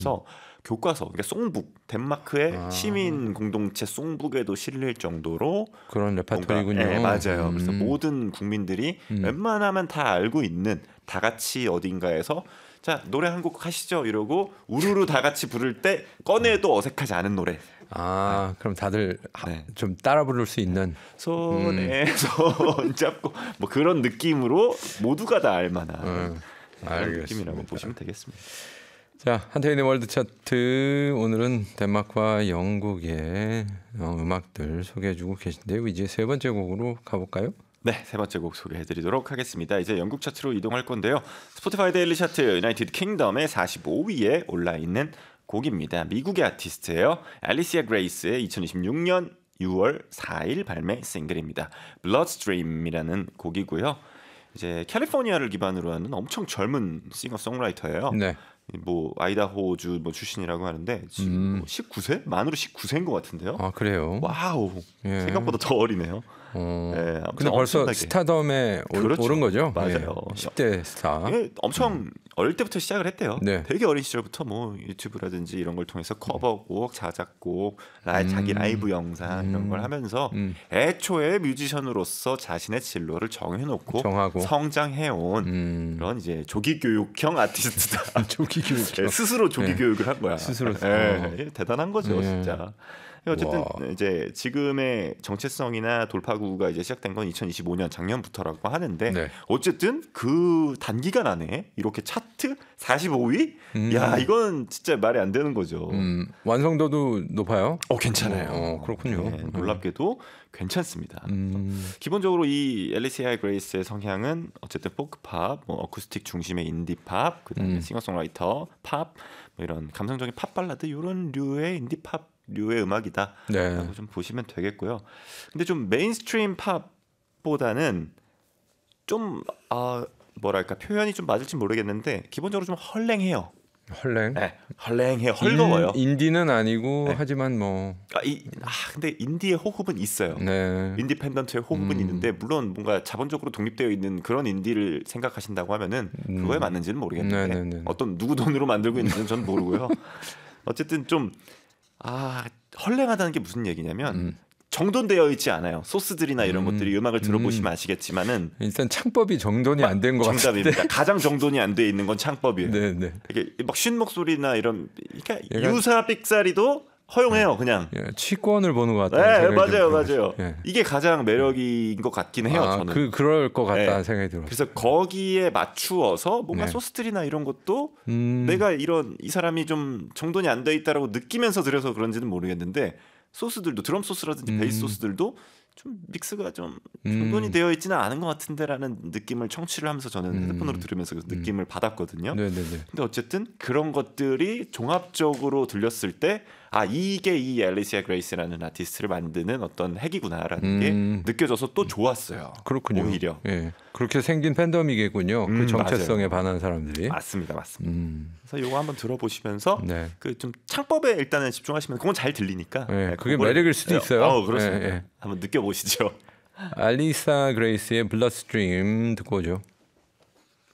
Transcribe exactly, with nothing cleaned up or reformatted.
교과서, 그러니까 송북, 덴마크의 아. 시민 공동체 송북에도 실릴 정도로 그런 레파토리군요. 뭔가, 네, 맞아요. 음. 그래서 모든 국민들이 음. 웬만하면 다 알고 있는, 다 같이 어딘가에서 자 노래 한 곡 하시죠 이러고 우르르 다 같이 부를 때 꺼내도 어색하지 않은 노래. 아, 그럼 다들 네. 좀 따라 부를 수 있는 손에 음. 손 잡고 뭐 그런 느낌으로 모두가 다 알만한 음. 그런 느낌이라고 보시면 되겠습니다. 자, 한태인의 월드 차트, 오늘은 덴마크와 영국의 어, 음악들 소개해주고 계신데요. 이제 세 번째 곡으로 가볼까요? 네, 세 번째 곡 소개해드리도록 하겠습니다. 이제 영국 차트로 이동할 건데요. 스포티파이 데일리 차트 유나이티드 킹덤의 사십오 위에 올라 있는 곡입니다. 미국의 아티스트예요. 앨리시아 그레이스의 이천이십육 년 유월 사일 발매 싱글입니다. Bloodstream이라는 곡이고요. 이제 캘리포니아를 기반으로 하는 엄청 젊은 싱어송라이터예요. 네. 뭐 아이다호주 뭐 출신이라고 하는데 지금 음. 뭐 십구 세? 만으로 십구 세인 것 같은데요. 아, 그래요? 와우. 예. 생각보다 더 어리네요. 어, 네, 근데 벌써 엄청나게. 스타덤에 올, 그렇죠. 오른 거죠? 맞아요. 예, 십 대 스타. 예, 엄청 음. 어릴 때부터 시작을 했대요. 네. 되게 어린 시절부터 뭐 유튜브라든지 이런 걸 통해서 커버곡, 자작곡, 라이, 음. 자기 라이브 영상 음. 이런 걸 하면서 음. 애초에 뮤지션으로서 자신의 진로를 정해놓고 정하고. 성장해온 음. 그런 이제 조기 교육형 아티스트다. 조기 교육형. 네, 스스로 조기 네. 교육을 한 거야. 스스로. 네, 예, 대단한 거죠, 네. 진짜. 어쨌든 와. 이제 지금의 정체성이나 돌파구가 이제 시작된 건 이천이십오 년 작년부터라고 하는데 네. 어쨌든 그 단기간 안에 이렇게 차트 사십오 위? 음. 야, 이건 진짜 말이 안 되는 거죠. 음, 완성도도 높아요? 어, 괜찮아요. 어, 그렇군요. 네, 놀랍게도 괜찮습니다. 음. 기본적으로 이 앨리시아 그레이스의 성향은 어쨌든 포크팝, 뭐 어쿠스틱 중심의 인디팝, 그다음에 음. 싱어송라이터, 팝, 뭐 이런 감성적인 팝 발라드 이런 류의 인디팝 류의 음악이다. 네. 라고 좀 보시면 되겠고요. 근데 좀 메인스트림 팝보다는 좀 아, 뭐랄까 표현이 좀 맞을지 모르겠는데 기본적으로 좀 헐랭해요. 헐랭. 네, 헐랭해요. 헐거워요. 인, 인디는 아니고 네. 하지만 뭐. 아, 이, 아, 근데 인디의 호흡은 있어요. 네. 인디펜던트의 호흡은 음. 있는데 물론 뭔가 자본적으로 독립되어 있는 그런 인디를 생각하신다고 하면은 음. 그거에 맞는지는 모르겠는데 네네네. 어떤 누구 돈으로 만들고 있는지는 전 모르고요. 어쨌든 좀 아, 헐랭하다는 게 무슨 얘기냐면 음. 정돈되어 있지 않아요. 소스들이나 이런 음. 것들이 음악을 들어보시면 음. 아시겠지만은 일단 창법이 정돈이 안 된 것 같은데. 정답입니다. 가장 정돈이 안 돼 있는 건 창법이에요. 네, 네. 이게 막 쉰 목소리나 이런 그러니까 얘가- 유사 삑사리도 허용해요, 그냥. 예, 취권을 보는 것 네, 같아요. 맞아요, 맞아요. 예. 이게 가장 매력인 것 같긴 해요, 아, 저는. 그 그럴 것 같다는 네. 생각이 들어요. 그래서 거기에 맞추어서 뭔가 네. 소스들이나 이런 것도 음. 내가 이런 이 사람이 좀 정돈이 안 돼 있다라고 느끼면서 들여서 그런지는 모르겠는데 소스들도 드럼 소스라든지 음. 베이스 소스들도 좀 믹스가 좀 음. 정돈이 되어 있지는 않은 것 같은데라는 느낌을 청취를 하면서 저는 음. 헤드폰으로 들으면서 그 느낌을 받았거든요. 네, 네, 네. 근데 어쨌든 그런 것들이 종합적으로 들렸을 때 아, 이게 이 앨리시아 그레이스라는 아티스트를 만드는 어떤 핵이구나라는 음. 게 느껴져서 또 좋았어요. 그렇군요. 오히려. 예. 그렇게 생긴 팬덤이겠군요. 음, 그 정체성에 맞아요. 반한 사람들이. 맞습니다, 맞습니다. 음. 그래서 이거 한번 들어보시면서 네. 그 좀 창법에 일단은 집중하시면 그건 잘 들리니까. 예, 네, 그게 그걸- 매력일 수도 있어요. 어, 그렇습니다. 예, 예. 한번 느껴보시죠. 알리사 그레이스의 블러드스트림 듣고 오죠.